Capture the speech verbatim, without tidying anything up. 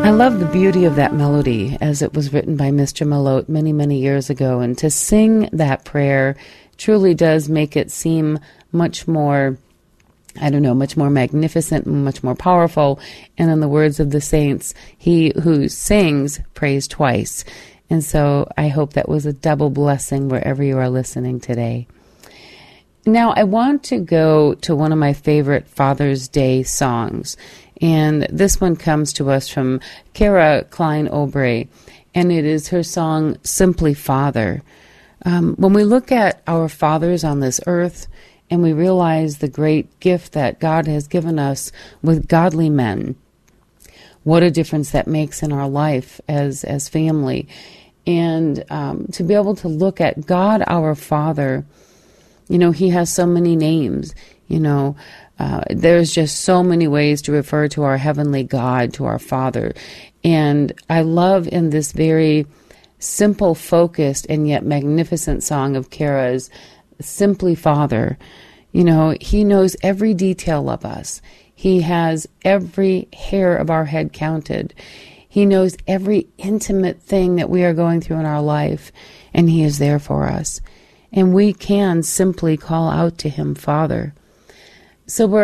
I love the beauty of that melody as it was written by Mister Malotte many, many years ago. And to sing that prayer truly does make it seem much more, I don't know, much more magnificent, much more powerful. And in the words of the saints, he who sings prays twice. And so I hope that was a double blessing wherever you are listening today. Now, I want to go to one of my favorite Father's Day songs. And this one comes to us from Kara Klein Obrey, and it is her song, Simply Father. Um, when we look at our fathers on this earth, and we realize the great gift that God has given us with godly men, what a difference that makes in our life as, as family. And um, to be able to look at God, our Father, you know, he has so many names, you know, Uh, there's just so many ways to refer to our heavenly God, to our Father. And I love in this very simple, focused, and yet magnificent song of Kara's, Simply Father, you know, he knows every detail of us. He has every hair of our head counted. He knows every intimate thing that we are going through in our life, and he is there for us. And we can simply call out to him, Father. So we're